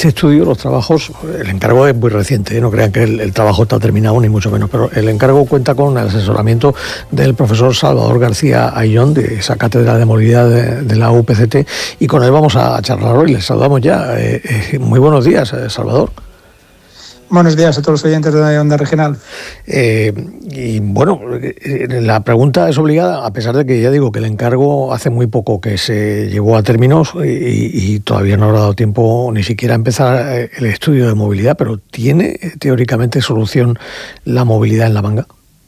este estudio, los trabajos, el encargo es muy reciente, no crean que el trabajo está terminado, ni mucho menos, pero el encargo cuenta con el asesoramiento del profesor Salvador García Ayllón, de esa cátedra de movilidad de la UPCT, y con él vamos a charlar hoy. Les saludamos ya. Muy buenos días, Salvador. Buenos días a todos los oyentes de Onda Regional. Y bueno, la pregunta es obligada, a pesar de que ya digo que el encargo hace muy poco que se llegó a términos y todavía no habrá dado tiempo ni siquiera a empezar el estudio de movilidad, pero ¿tiene teóricamente solución la movilidad en La Manga?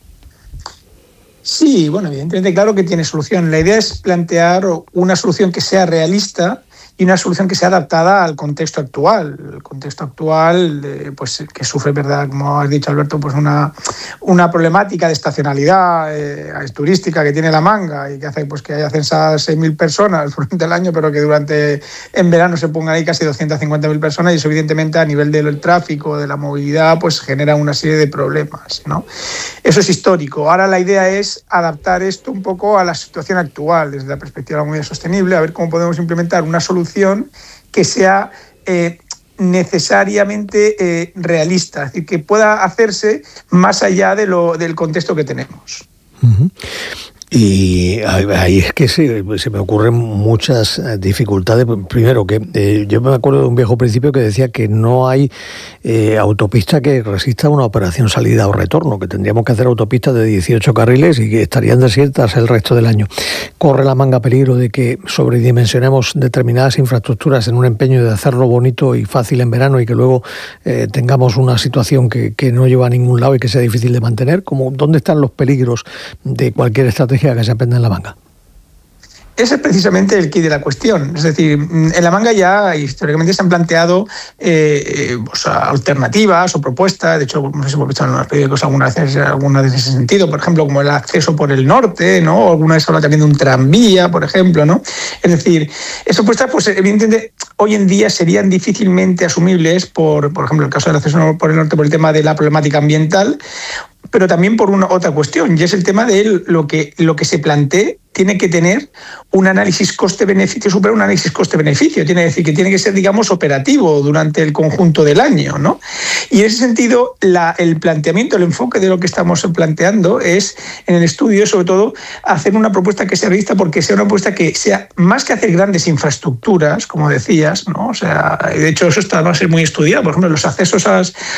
Sí, bueno, evidentemente claro que tiene solución. La idea es plantear una solución que sea realista y una solución que sea adaptada al contexto actual. El contexto actual, pues que sufre, verdad, como has dicho, Alberto, pues una problemática de estacionalidad turística que tiene La Manga y que hace pues que haya censadas 6.000 personas durante el año, pero que en verano se pongan ahí casi 250.000 personas, y eso evidentemente a nivel del tráfico, de la movilidad, pues genera una serie de problemas, ¿no? Eso es histórico. Ahora la idea es adaptar esto un poco a la situación actual, desde la perspectiva de la movilidad sostenible, a ver cómo podemos implementar una solución que sea necesariamente realista, es decir, que pueda hacerse más allá del contexto que tenemos. Uh-huh. Y ahí es que se me ocurren muchas dificultades. Primero, que yo me acuerdo de un viejo principio que decía que no hay autopista que resista una operación salida o retorno, que tendríamos que hacer autopistas de 18 carriles y que estarían desiertas el resto del año. Corre La Manga peligro de que sobredimensionemos determinadas infraestructuras en un empeño de hacerlo bonito y fácil en verano y que luego tengamos una situación que no lleva a ningún lado y que sea difícil de mantener. ¿Dónde están los peligros de cualquier estrategia que se aprenda en La Manga? Ese es precisamente el quid de la cuestión. Es decir, en La Manga ya históricamente se han planteado alternativas o propuestas. De hecho, no sé si hemos visto en los periódicos algunas veces en ese sentido, por ejemplo, como el acceso por el norte, ¿no? O alguna vez habla también de un tranvía, por ejemplo, ¿no? Es decir, esas propuestas, pues evidentemente, hoy en día serían difícilmente asumibles por ejemplo, el caso del acceso por el norte por el tema de la problemática ambiental, pero también por otra cuestión, y es el tema de lo que se plantee tiene que tener un análisis coste-beneficio, superar un análisis coste-beneficio, tiene que decir que tiene que ser, digamos, operativo durante el conjunto del año, ¿no? Y en ese sentido, el planteamiento, el enfoque de lo que estamos planteando es, en el estudio, sobre todo, hacer una propuesta que sea realista, porque sea una propuesta que sea, más que hacer grandes infraestructuras, como decías, ¿no? O sea, de hecho, eso va a ser muy estudiado. Por ejemplo, los accesos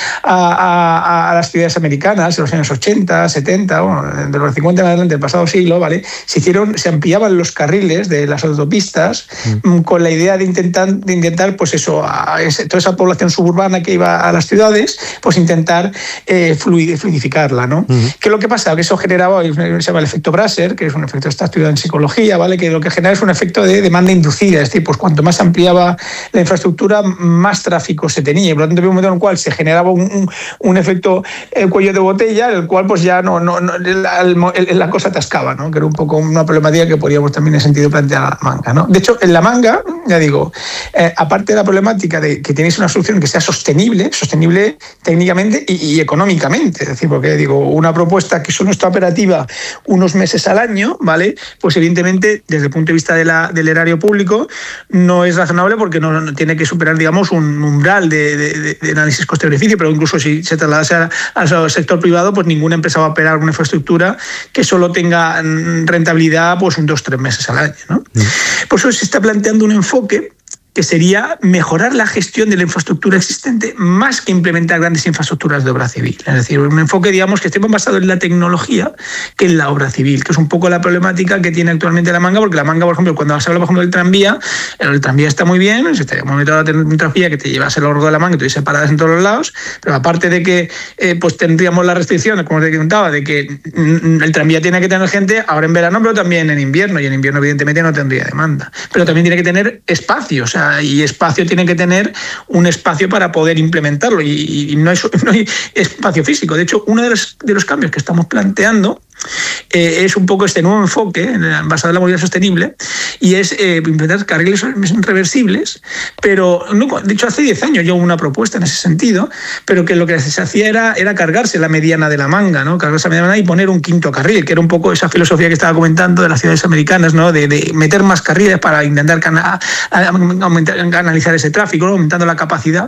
a las ciudades americanas en los años 80, 70, bueno, de los 50 en adelante del pasado siglo, ¿vale? Se ampliaban los carriles de las autopistas con la idea de intentar pues eso, toda esa población suburbana que iba a las ciudades, pues intentar fluidificarla, ¿no? ¿Qué es lo que pasa? Que eso generaba, se llama el efecto Brasser, que es un efecto que está estudiado en psicología, ¿vale? Que lo que genera es un efecto de demanda inducida, es decir, pues cuanto más ampliaba la infraestructura, más tráfico se tenía, y por lo tanto había un momento en el cual se generaba un efecto cuello de botella, el cual pues ya la cosa atascaba, ¿no? Que era un poco una problemática que podríamos también en ese sentido plantear a La Manga, ¿no? De hecho, en La Manga, ya digo, aparte de la problemática de que tenéis una solución que sea sostenible técnicamente y económicamente, es decir, porque digo, una propuesta que solo está operativa unos meses al año, ¿vale? Pues evidentemente, desde el punto de vista del erario público, no es razonable porque no tiene que superar, digamos, un umbral de análisis coste-beneficio, pero incluso si se trasladase al sector privado, pues ninguna empresa va a operar una infraestructura que solo tenga rentabilidad pues 2-3 meses al año, ¿no? Por eso se está planteando un enfoque que sería mejorar la gestión de la infraestructura existente más que implementar grandes infraestructuras de obra civil. Es decir, un enfoque, digamos, que esté más basado en la tecnología que en la obra civil, que es un poco la problemática que tiene actualmente La Manga, porque La Manga, por ejemplo, cuando se habla, por ejemplo, del tranvía, el tranvía está muy bien, se estaría muy bien tener un tranvía que te llevase a lo largo de La Manga y tuviese paradas en todos los lados, pero aparte de que pues tendríamos la restricción, como te contaba, de que el tranvía tiene que tener gente ahora en verano, pero también en invierno, y en invierno evidentemente no tendría demanda. Pero también tiene que tener espacio, o sea, y espacio tiene que tener un espacio para poder implementarlo, y no hay espacio físico. De hecho, uno de los cambios que estamos planteando es un poco este nuevo enfoque basado en la movilidad sostenible, y es implementar carriles reversibles, pero no, de hecho hace 10 años yo hubo una propuesta en ese sentido, pero que lo que se hacía era cargarse la mediana de La Manga, ¿no? Cargarse la mediana y poner un quinto carril, que era un poco esa filosofía que estaba comentando de las ciudades americanas, ¿no? De meter más carriles para intentar canalizar ese tráfico, ¿no? Aumentando la capacidad.